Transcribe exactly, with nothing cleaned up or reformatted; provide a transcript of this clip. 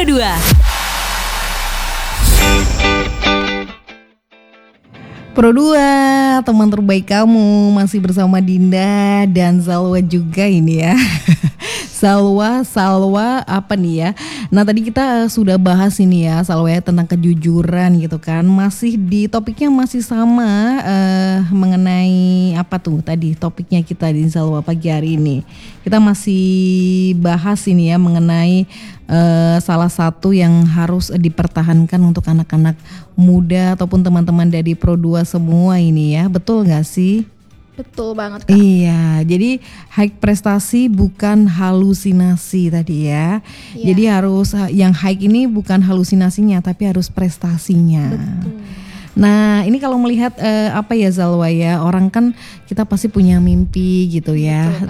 Pro dua. Pro dua, teman terbaik kamu, masih bersama Dinda dan Salwa juga ini ya. Salwa, Salwa apa nih ya? Nah tadi kita uh, sudah bahas ini ya Salwa ya tentang kejujuran gitu kan. Masih di topiknya masih sama uh, mengenai apa tuh tadi topiknya kita di Salwa pagi hari ini. Kita masih bahas ini ya mengenai uh, salah satu yang harus dipertahankan untuk anak-anak muda ataupun teman-teman dari Pro dua semua ini ya. Betul gak sih? Betul banget Kak. Iya, jadi high prestasi bukan halusinasi tadi ya. Iya. Jadi harus yang high ini bukan halusinasinya tapi harus prestasinya. Betul. Nah ini kalau melihat eh, apa ya Zalwa ya, orang kan kita pasti punya mimpi gitu ya. Betul,